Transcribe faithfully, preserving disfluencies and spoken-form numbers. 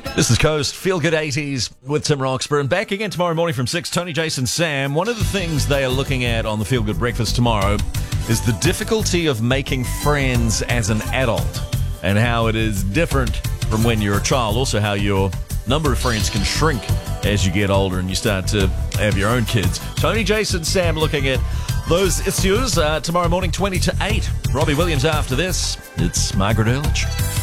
This is Coast, Feel Good eighties with Tim Roxburgh. And back again tomorrow morning from six, Tony, Jason, Sam. One of the things they are looking at on the Feel Good Breakfast tomorrow is the difficulty of making friends as an adult and how it is different from when you're a child. Also how your number of friends can shrink as you get older and you start to have your own kids. Tony, Jason, Sam looking at those issues uh, tomorrow morning, twenty to eight. Robbie Williams after this. It's Margaret Earledge.